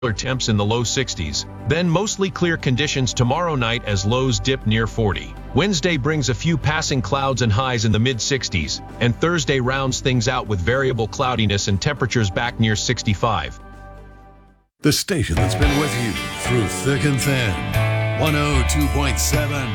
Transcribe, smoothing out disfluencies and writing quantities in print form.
Temps in the low 60s. Then mostly clear conditions tomorrow night as lows dip near 40. Wednesday brings a few passing clouds and highs in the mid-60s, and Thursday rounds things out with variable cloudiness and temperatures back near 65. The station that's been with you through thick and thin. 102.7